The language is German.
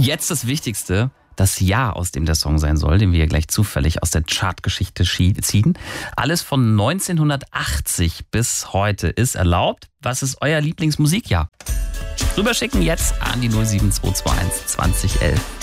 Jetzt das Wichtigste, das Jahr, aus dem der Song sein soll, den wir ja gleich zufällig aus der Chartgeschichte ziehen. Alles von 1980 bis heute ist erlaubt. Was ist euer Lieblingsmusikjahr? Rüberschicken jetzt an die 07221 2011.